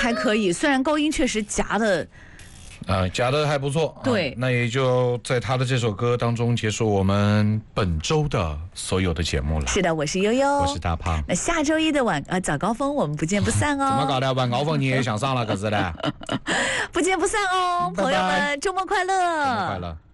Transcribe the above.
还可以，虽然高音确实夹的。 夹的还不错。 对， 那也就在他的这首歌当中结束我们本周的所有的节目了。 是的，我是悠悠， 我是大胖。 那下周一的早高峰我们不见不散哦。 怎么搞的？晚高峰你也想上了，可是的。 不见不散哦，朋友们，周末快乐！ 周末快乐。